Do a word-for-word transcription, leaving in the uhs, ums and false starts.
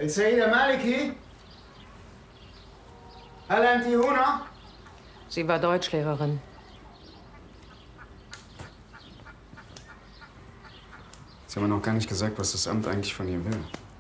السيدة مالكي؟ هل أنت هنا؟ Sie war Deutschlehrerin. Sie haben mir noch gar nicht gesagt, was das Amt eigentlich von ihr will.